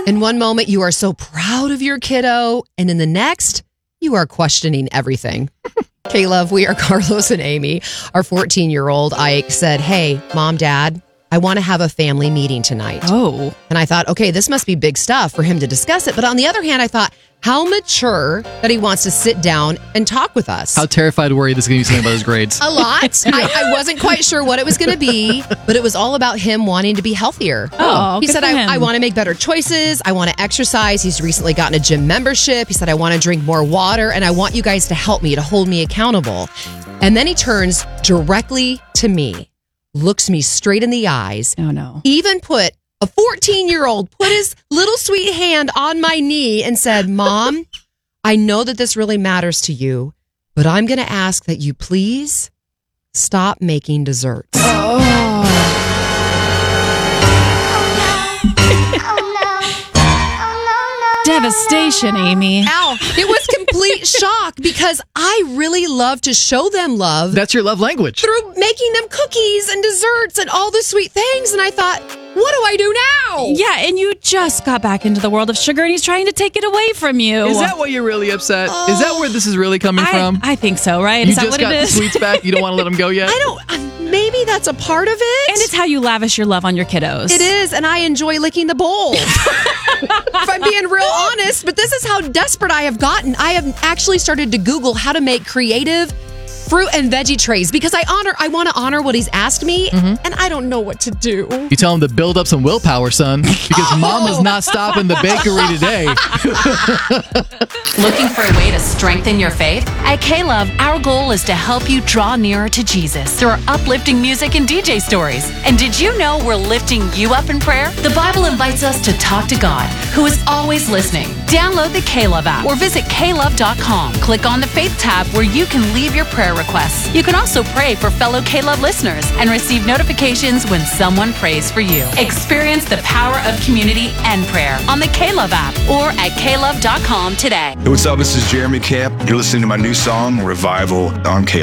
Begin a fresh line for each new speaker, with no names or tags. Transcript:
In one moment, you are so proud of your kiddo, and in the next, you are questioning everything. K-Love, we are Carlos and Amy. Our 14-year-old Ike said, hey, Mom, Dad, I want to have a family meeting tonight.
Oh.
And I thought, okay, this must be big stuff for him to discuss it. But on the other hand, I thought, how mature that he wants to sit down and talk with us.
How terrified were you this is going to be something about his grades?
A lot. I wasn't quite sure what it was going to be, but it was all about him wanting to be healthier.
Oh,
he
good
said,
for him.
I want to make better choices. I want to exercise. He's recently gotten a gym membership. He said, I want to drink more water, and I want you guys to help me, to hold me accountable. And then he turns directly to me, looks me straight in the eyes.
Oh, no.
Even put a 14-year-old, put his little sweet hand on my knee and said, Mom, I know that this really matters to you, but I'm going to ask that you please stop making desserts.
Devastation, Amy.
Ow. It was complete shock because I really love to show them love
That's your love language.
through making them cookies and desserts and all the sweet things. And I thought, what do I do now?
Yeah, and you just got back into the world of sugar and he's trying to take it away from you.
Is that why you're really upset? Is that where this is really coming from?
I think so, right?
You
Is that
just
what
got
it
the
is?
sweets back. You don't want to let them go yet?
I don't, maybe that's a part of it.
And it's how you lavish your love on your kiddos.
It is, and I enjoy licking the bowl. If I'm being real honest, but this is how desperate I have gotten. I have actually started to Google how to make creative fruit and veggie trays because I want to honor what he's asked me, and I don't know what to do.
You tell him to build up some willpower, son, because Mama's not stopping the bakery today.
Looking for a way to strengthen your faith? At K-Love, our goal is to help you draw nearer to Jesus through our uplifting music and DJ stories. And did you know we're lifting you up in prayer? The Bible invites us to talk to God, who is always listening. Download the K-Love app or visit klove.com. Click on the Faith tab where you can leave your prayer requests. You can also pray for fellow K-Love listeners and receive notifications when someone prays for you. Experience the power of community and prayer on the K-Love app or at klove.com today.
Hey, what's up? This is Jeremy Camp. You're listening to my new song, Revival, on K-Love.